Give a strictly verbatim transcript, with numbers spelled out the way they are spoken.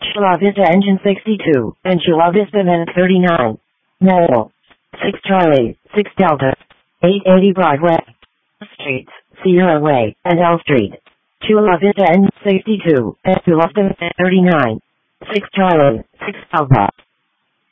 Chula Vista Engine sixty-two, and Chula Vista Van thirty-nine. Mail. six Charlie, six Delta. eight eighty Broadway. Streets, Sierra Way, and L Street. Chula Vista Engine sixty-two, and Chula Vista thirty-nine. six Charlie, six Delta.